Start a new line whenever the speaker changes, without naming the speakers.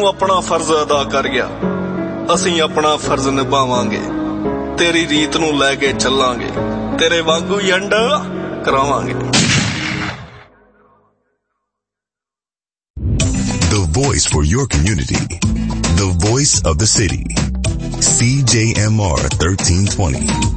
ਤੂੰ ਆਪਣਾ ਫਰਜ਼ ਅਦਾ ਕਰ ਗਿਆ, ਅਸੀਂ ਆਪਣਾ ਫਰਜ਼ ਨਿਭਾਵਾਂਗੇ। ਤੇਰੀ ਰੀਤ ਨੂੰ ਲੈ ਕੇ ਚੱਲਾਂਗੇ, ਤੇਰੇ ਵਾਂਗੂ ਹੀ ਐਂਡ ਕਰਾਵਾਂਗੇ।
The voice for your community. The voice of the city. CJMR 1320.